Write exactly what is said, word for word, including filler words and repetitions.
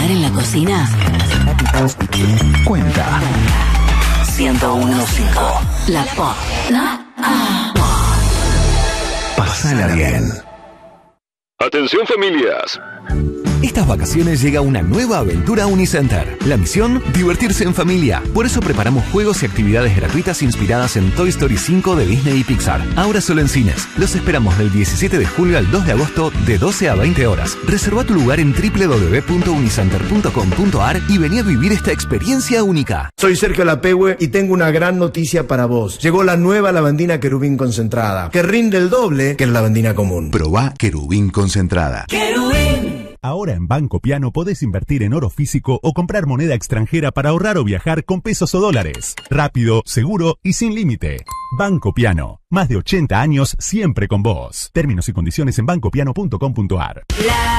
hablar en la cocina? Cuenta. ciento uno punto cinco. La Pop. Ah. Pasala bien. Atención, familias. Estas vacaciones llega una nueva aventura a Unicenter. La misión, divertirse en familia. Por eso preparamos juegos y actividades gratuitas inspiradas en Toy Story cinco de Disney y Pixar. Ahora solo en cines. Los esperamos del diecisiete de julio al dos de agosto de doce a veinte horas. Reserva tu lugar en doble u doble u doble u punto unicenter punto com punto a r y vení a vivir esta experiencia única. Soy Sergio Lapehue y tengo una gran noticia para vos. Llegó la nueva lavandina Querubín concentrada, que rinde el doble que la lavandina común. Probá Querubín concentrada. ¡Querubín! Ahora en Banco Piano podés invertir en oro físico o comprar moneda extranjera para ahorrar o viajar con pesos o dólares. Rápido, seguro y sin límite. Banco Piano. Más de ochenta años siempre con vos. Términos y condiciones en banco piano punto com punto a r.